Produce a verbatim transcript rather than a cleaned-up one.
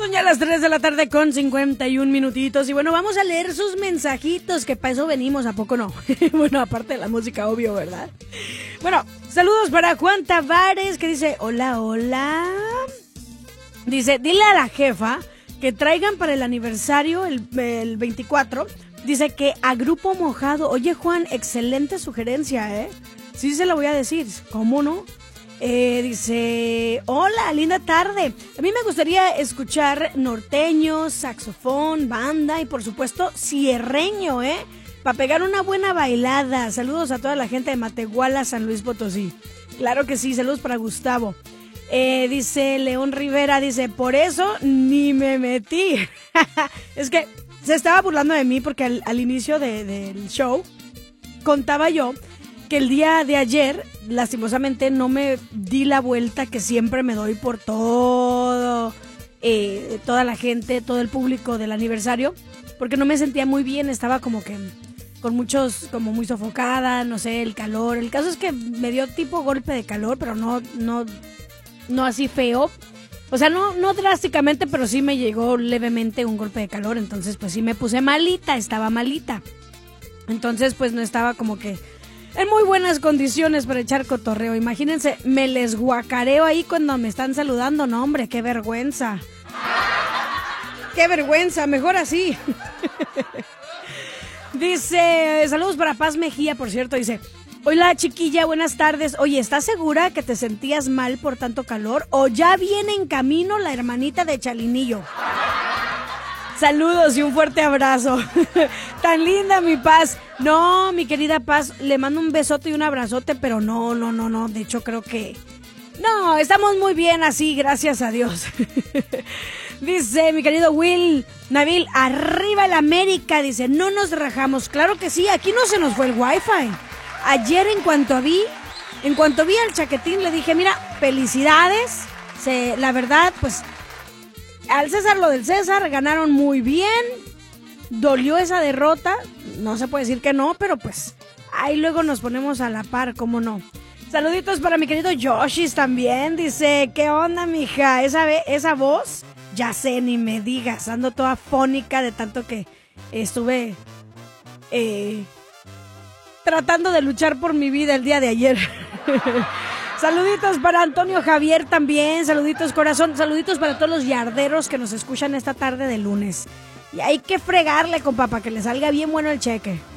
Son ya las tres de la tarde con cincuenta y un minutitos. Y bueno, vamos a leer sus mensajitos, que para eso venimos, ¿a poco no? Bueno, aparte de la música, obvio, ¿verdad? Bueno, saludos para Juan Tavares, que dice, hola, hola. Dice, dile a la jefa que traigan para el aniversario, el, el veinticuatro. Dice que a Grupo Mojado. Oye, Juan, excelente sugerencia, ¿eh? Sí se la voy a decir, ¿cómo no? Eh, dice, hola, linda tarde. A mí me gustaría escuchar norteño, saxofón, banda y por supuesto cierreño, ¿eh? Para pegar una buena bailada. Saludos a toda la gente de Matehuala, San Luis Potosí. Claro que sí, saludos para Gustavo. Eh, dice León Rivera, dice, por eso ni me metí. Es que se estaba burlando de mí porque al, al inicio de, del show contaba yo que el día de ayer, lastimosamente, no me di la vuelta que siempre me doy por todo, eh, toda la gente, todo el público del aniversario, porque no me sentía muy bien, estaba como que con muchos, como muy sofocada, no sé, el calor. El caso es que me dio tipo golpe de calor, pero no, no, no así feo. O sea, no, no drásticamente, pero sí me llegó levemente un golpe de calor, entonces pues sí me puse malita, estaba malita. Entonces pues no estaba como que en muy buenas condiciones para echar cotorreo. Imagínense, me les guacareo ahí cuando me están saludando. No, hombre, qué vergüenza. Qué vergüenza, mejor así. Dice, saludos para Paz Mejía, por cierto, dice, hola chiquilla, buenas tardes. Oye, ¿estás segura que te sentías mal por tanto calor? ¿O ya viene en camino la hermanita de Chalinillo? Saludos y un fuerte abrazo. Tan linda mi Paz. No, mi querida Paz, le mando un besote y un abrazote, pero no, no, no, no. De hecho, creo que... No, estamos muy bien así, gracias a Dios. Dice mi querido Will Nabil, arriba el América. Dice, no nos rajamos. Claro que sí, aquí no se nos fue el wifi. Ayer en cuanto vi, en cuanto vi al Chaquetín, le dije, mira, felicidades. Se, la verdad, pues... Al César lo del César, ganaron muy bien, dolió esa derrota, no se puede decir que no, pero pues ahí luego nos ponemos a la par, ¿cómo no? Saluditos para mi querido Yoshis también, dice, ¿qué onda mija? Esa, esa voz, ya sé, ni me digas, ando toda fónica de tanto que estuve eh, tratando de luchar por mi vida el día de ayer. Saluditos para Antonio Javier también, saluditos corazón, saluditos para todos los yarderos que nos escuchan esta tarde de lunes. Y hay que fregarle, compa, para que le salga bien bueno el cheque.